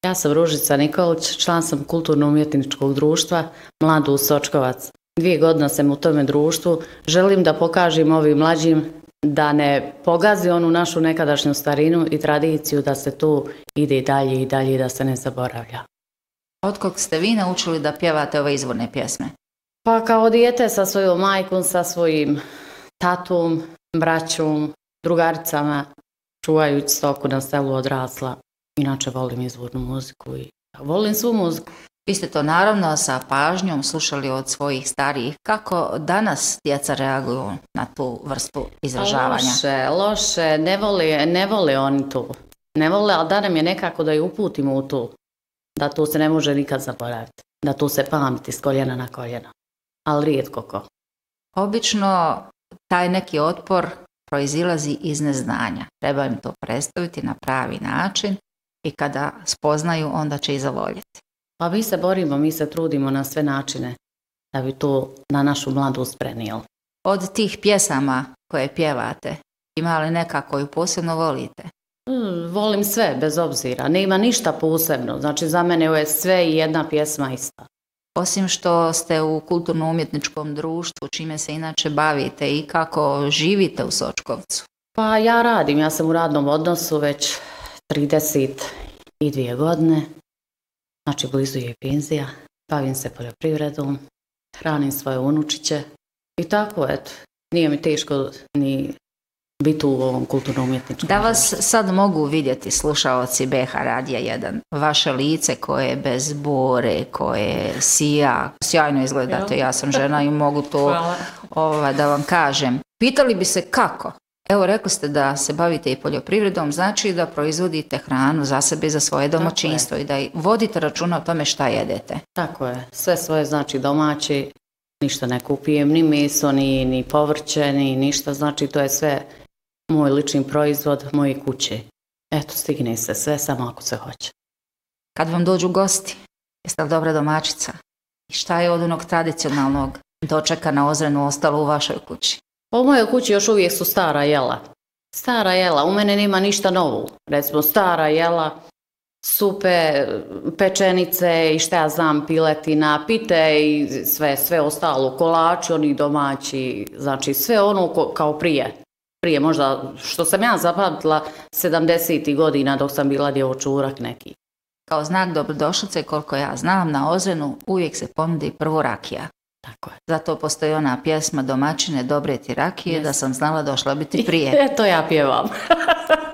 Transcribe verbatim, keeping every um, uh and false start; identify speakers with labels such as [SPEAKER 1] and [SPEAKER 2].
[SPEAKER 1] Ja sam Ružica Nikolić, član sam kulturno-umjetničkog društva Mladus Sočkovac. Dvije godine sam u tome društvu. Želim da pokažem ovim mlađim da ne pogazi onu našu nekadašnju starinu i tradiciju, da se tu ide i dalje i dalje, da se ne zaboravlja.
[SPEAKER 2] Od kog ste vi naučili da pjevate ove izvorne pjesme?
[SPEAKER 1] Pa kao dijete sa svojom majkom, sa svojim tatom, braćom, drugaricama, čuvajući stoku na selu odrasla. Inače volim izvornu muziku i volim svu muziku.
[SPEAKER 2] Vi ste to naravno sa pažnjom slušali od svojih starijih. Kako danas djeca reaguju na tu vrstu izražavanja?
[SPEAKER 1] Loše, loše, ne vole, ne vole oni tu. Ne vole, ali da nam je nekako da je uputimo u tu. Da tu se ne može nikad zaboraviti. Da tu se pamti s koljena na koljena. Ali rijetko ko.
[SPEAKER 2] Obično taj neki otpor proizilazi iz neznanja. Treba im to predstaviti na pravi način i kada spoznaju, onda će i zavoljeti.
[SPEAKER 1] Pa mi se borimo, mi se trudimo na sve načine da bi to na našu mladost prenijeli.
[SPEAKER 2] Od tih pjesama koje pjevate, ima li neka koju posebno volite?
[SPEAKER 1] Mm, volim sve, bez obzira. Nema ništa posebno. Znači, za mene je sve i jedna pjesma ista.
[SPEAKER 2] Osim što ste u kulturno-umjetničkom društvu, čime se inače bavite i kako živite u Sočkovcu?
[SPEAKER 1] Pa ja radim, ja sam u radnom odnosu već trideset dvije godine. Znači, blizu je penzija. Bavim se poljoprivredom, hranim svoje unučiće i tako, eto. Nije mi teško ni biti u ovom kulturno-umjetničkom.
[SPEAKER 2] Da vas sad mogu vidjeti slušaoci B H Radija jedan, vaše lice koje je bez bore, koje sija, sjajno izgledate, ja sam žena i mogu to ova, da vam kažem. Pitali bi se kako? Evo, rekli ste da se bavite i poljoprivredom, znači da proizvodite hranu za sebe i za svoje domaćinstvo i da vodite računa o tome šta jedete.
[SPEAKER 1] Tako je, sve svoje znači domaće, ništa ne kupijem, ni meso, ni, ni povrće, ni ništa, znači to je sve moj lični proizvod, moje kuće. Eto, stigne se sve, samo ako se hoće.
[SPEAKER 2] Kad vam dođu gosti, jeste li dobra domaćica? I šta je od onog tradicionalnog dočeka na Ozrenu ostalo u vašoj kući?
[SPEAKER 1] U mojoj kući još uvijek su stara jela. Stara jela, u mene nema ništa novo. Recimo, stara jela, supe, pečenice i šta ja znam, piletina, pite i sve, sve ostalo, kolači, oni domaći, znači sve ono ko, kao prije. Prije možda, što sam ja zapamtila, sedamdesetih godina dok sam bila djevojčurak neki.
[SPEAKER 2] Kao znak dobrodošlice, koliko ja znam, na Ozrenu uvijek se ponudi prvo rakija.
[SPEAKER 1] Tako je.
[SPEAKER 2] Zato postoji ona pjesma Domaćine, dobre ti rakije, yes. Da sam znala došla biti prije.
[SPEAKER 1] E, to ja pjevam.